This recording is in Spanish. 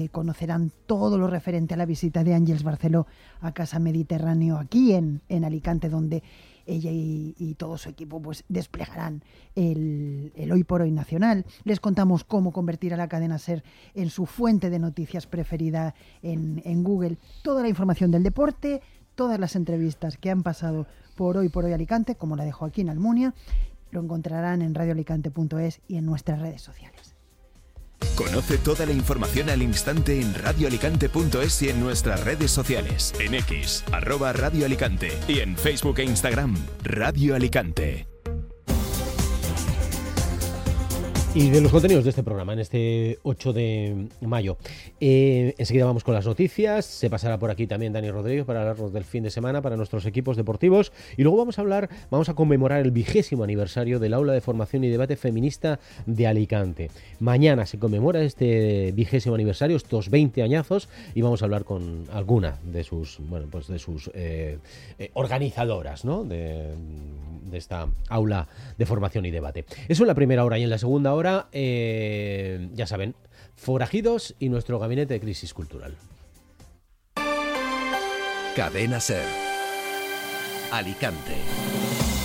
Conocerán todo lo referente a la visita de Àngels Barceló a Casa Mediterráneo aquí en Alicante, donde ella y todo su equipo pues desplegarán el Hoy por Hoy nacional. Les contamos cómo convertir a la cadena SER en su fuente de noticias preferida en Google. Toda la información del deporte, todas las entrevistas que han pasado por Hoy Alicante, como la de Joaquín Almunia, lo encontrarán en radioalicante.es y en nuestras redes sociales. Conoce toda la información al instante en radioalicante.es y en nuestras redes sociales. En X, @Radio Alicante, y en Facebook e Instagram, Radio Alicante. Y de los contenidos de este programa, en este 8 de mayo. Enseguida vamos con las noticias. Se pasará por aquí también Dani Rodríguez para hablarnos del fin de semana para nuestros equipos deportivos. Y luego vamos a conmemorar el 20º aniversario del Aula de Formación y Debate Feminista de Alicante. Mañana se conmemora este 20º aniversario, estos 20 añazos, y vamos a hablar con alguna de sus, organizadoras, ¿no?, de esta Aula de Formación y Debate. Eso en la primera hora, y en la segunda hora, ya saben, forajidos y nuestro gabinete de crisis cultural. Cadena SER. Alicante.